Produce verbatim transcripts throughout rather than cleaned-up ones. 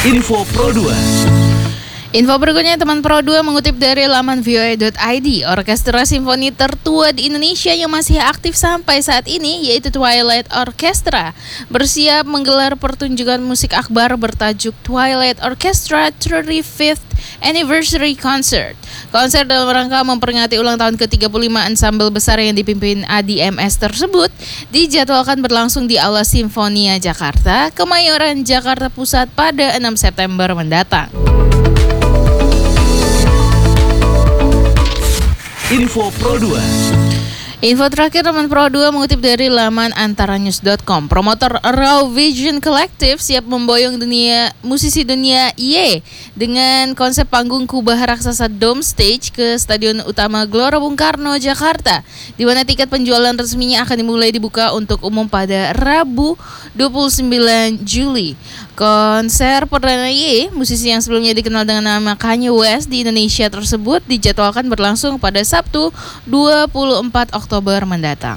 Info Pro dua. Info berikutnya teman Pro dua mengutip dari laman v o a dot i d. Orkestra simfoni tertua di Indonesia yang masih aktif sampai saat ini yaitu Twilight Orchestra bersiap menggelar pertunjukan musik akbar bertajuk Twilight Orchestra thirty-fifth Anniversary Concert. Konser dalam rangka memperingati ulang tahun ke tiga puluh lima ansambel besar yang dipimpin A D M S tersebut dijadwalkan berlangsung di Aula Simfonia Jakarta, Kemayoran, Jakarta Pusat pada enam September mendatang. Info Pro dua. Info terakhir teman Pro dua mengutip dari laman antaranews dot com. Promotor Raw Vision Collective siap memboyong dunia musisi dunia Y dengan konsep panggung kubah raksasa Dome Stage ke Stadion Utama Gelora Bung Karno, Jakarta, di mana tiket penjualan resminya akan dimulai dibuka untuk umum pada Rabu dua puluh sembilan Juli. Konser perdana Y, musisi yang sebelumnya dikenal dengan nama Kanye West di Indonesia tersebut dijadwalkan berlangsung pada Sabtu dua puluh empat Oktober mendatang.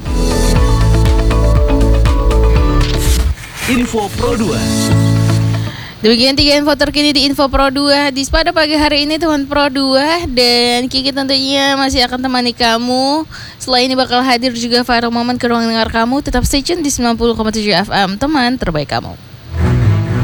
Info Pro dua. Demikian tiga info terkini di Info Pro dua di pada pagi hari ini teman Pro dua, dan Kiki tentunya masih akan temani kamu. Setelah ini bakal hadir juga viral moment ke ruang dengar kamu. Tetap stay tune di sembilan puluh koma tujuh F M, teman terbaik kamu.